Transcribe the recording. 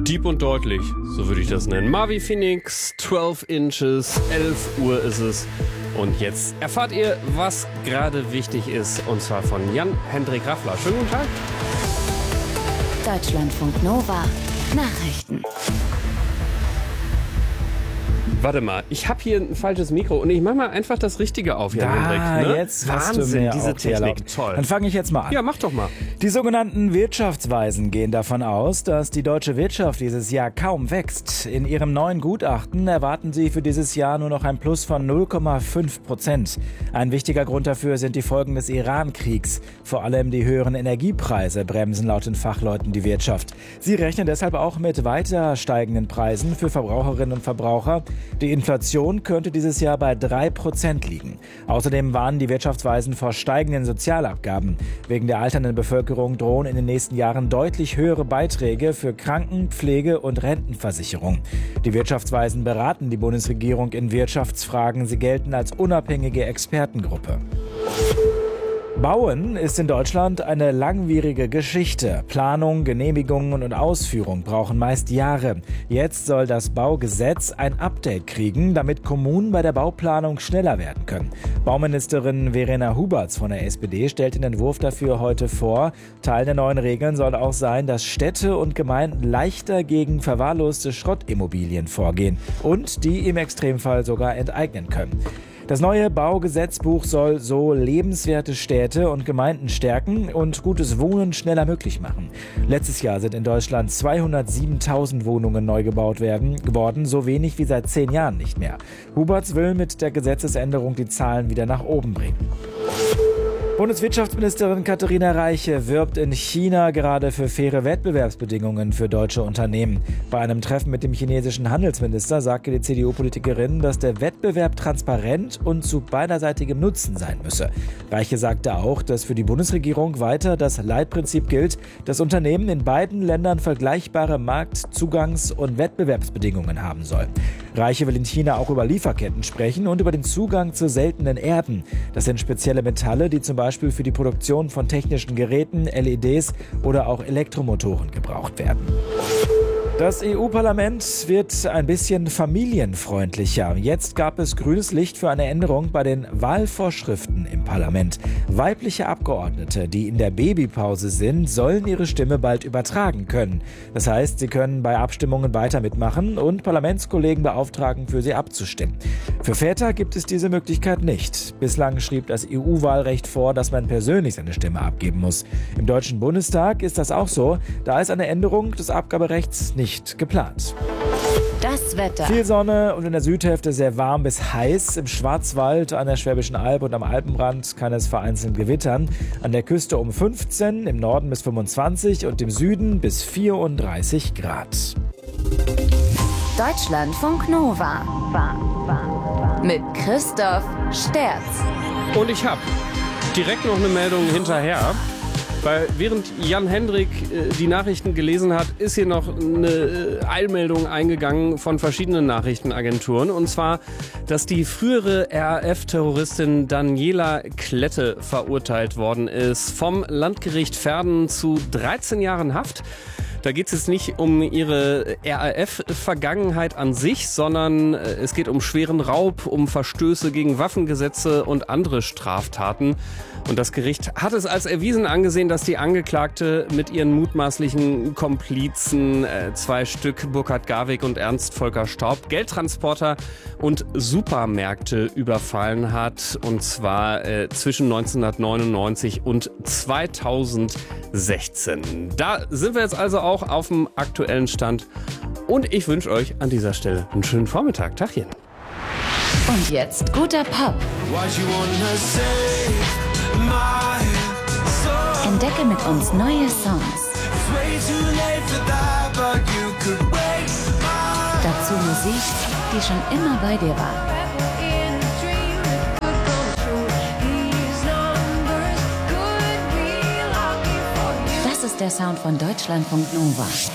Deep und deutlich, so würde ich das nennen. Marvi Phoenix, 12 Inches, 11 Uhr ist es. Und jetzt erfahrt ihr, was gerade wichtig ist. Und zwar von Jan-Hendrik Raffler. Schönen guten Tag. Deutschlandfunk Nova. Nachrichten. Warte mal, ich habe hier ein falsches Mikro und ich mache mal einfach das Richtige auf, Jan-Hendrik. Ne? Jetzt Wahnsinn, diese Technik. Toll. Dann fange ich jetzt mal an. Ja, mach doch mal. Die sogenannten Wirtschaftsweisen gehen davon aus, dass die deutsche Wirtschaft dieses Jahr kaum wächst. In ihrem neuen Gutachten erwarten sie für dieses Jahr nur noch ein Plus von 0,5%. Ein wichtiger Grund dafür sind die Folgen des Iran-Kriegs. Vor allem die höheren Energiepreise bremsen laut den Fachleuten die Wirtschaft. Sie rechnen deshalb auch mit weiter steigenden Preisen für Verbraucherinnen und Verbraucher. Die Inflation könnte dieses Jahr bei 3% liegen. Außerdem warnen die Wirtschaftsweisen vor steigenden Sozialabgaben. Wegen der alternden Bevölkerung drohen in den nächsten Jahren deutlich höhere Beiträge für Kranken-, Pflege- und Rentenversicherung. Die Wirtschaftsweisen beraten die Bundesregierung in Wirtschaftsfragen. Sie gelten als unabhängige Expertengruppe. Bauen ist in Deutschland eine langwierige Geschichte. Planung, Genehmigungen und Ausführung brauchen meist Jahre. Jetzt soll das Baugesetz ein Update kriegen, damit Kommunen bei der Bauplanung schneller werden können. Bauministerin Verena Huberts von der SPD stellt den Entwurf dafür heute vor. Teil der neuen Regeln soll auch sein, dass Städte und Gemeinden leichter gegen verwahrloste Schrottimmobilien vorgehen und die im Extremfall sogar enteignen können. Das neue Baugesetzbuch soll so lebenswerte Städte und Gemeinden stärken und gutes Wohnen schneller möglich machen. Letztes Jahr sind in Deutschland 207.000 Wohnungen neu gebaut geworden, so wenig wie seit 10 Jahren nicht mehr. Huberts will mit der Gesetzesänderung die Zahlen wieder nach oben bringen. Bundeswirtschaftsministerin Katharina Reiche wirbt in China gerade für faire Wettbewerbsbedingungen für deutsche Unternehmen. Bei einem Treffen mit dem chinesischen Handelsminister sagte die CDU-Politikerin, dass der Wettbewerb transparent und zu beiderseitigem Nutzen sein müsse. Reiche sagte auch, dass für die Bundesregierung weiter das Leitprinzip gilt, dass Unternehmen in beiden Ländern vergleichbare Marktzugangs- und Wettbewerbsbedingungen haben sollen. Reiche will in China auch über Lieferketten sprechen und über den Zugang zu seltenen Erden. Das sind spezielle Metalle, die zum Beispiel für die Produktion von technischen Geräten, LEDs oder auch Elektromotoren gebraucht werden. Das EU-Parlament wird ein bisschen familienfreundlicher. Jetzt gab es grünes Licht für eine Änderung bei den Wahlvorschriften im Parlament. Weibliche Abgeordnete, die in der Babypause sind, sollen ihre Stimme bald übertragen können. Das heißt, sie können bei Abstimmungen weiter mitmachen und Parlamentskollegen beauftragen, für sie abzustimmen. Für Väter gibt es diese Möglichkeit nicht. Bislang schrieb das EU-Wahlrecht vor, dass man persönlich seine Stimme abgeben muss. Im Deutschen Bundestag ist das auch so. Da ist eine Änderung des Abgaberechts nicht geplant. Das Wetter. Viel Sonne und in der Südhälfte sehr warm bis heiß. Im Schwarzwald, an der Schwäbischen Alb und am Alpenrand kann es vereinzelt gewittern. An der Küste um 15, im Norden bis 25 und im Süden bis 34 Grad. Deutschlandfunk Nova. Mit Christoph Sterz. Und ich habe direkt noch eine Meldung hinterher. Weil während Jan-Hendrik die Nachrichten gelesen hat, ist hier noch eine Eilmeldung eingegangen von verschiedenen Nachrichtenagenturen. Und zwar, dass die frühere RAF-Terroristin Daniela Klette verurteilt worden ist. Vom Landgericht Verden zu 13 Jahren Haft. Da geht es jetzt nicht um ihre RAF-Vergangenheit an sich, sondern es geht um schweren Raub, um Verstöße gegen Waffengesetze und andere Straftaten. Und das Gericht hat es als erwiesen angesehen, dass die Angeklagte mit ihren mutmaßlichen Komplizen, 2 Stück, Burkhard Garwig und Ernst Volker Staub, Geldtransporter und Supermärkte überfallen hat. Und zwar zwischen 1999 und 2016. Da sind wir jetzt also auch auf dem aktuellen Stand. Und ich wünsche euch an dieser Stelle einen schönen Vormittag. Tachchen. Und jetzt guter Pop. Entdecke mit uns neue Songs. Dazu Musik, die schon immer bei dir war. Das ist der Sound von Deutschlandfunk Nova.